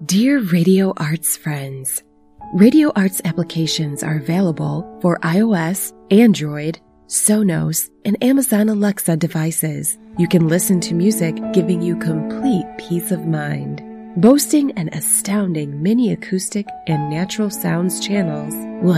Dear Radio Arts friends, Radio Arts applications are available for iOS, Android, Sonos, and Amazon Alexa devices. You can listen to music giving you complete peace of mind. Boasting an astounding mini acoustic and natural sounds channels will